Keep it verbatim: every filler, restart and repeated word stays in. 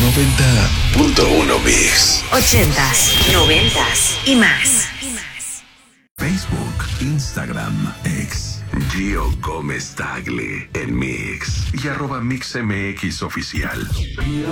noventa punto uno Mix. Ochentas, noventas y más. Facebook, Instagram, X, Gio Gómez Tagle en Mix y arroba MixMX Oficial.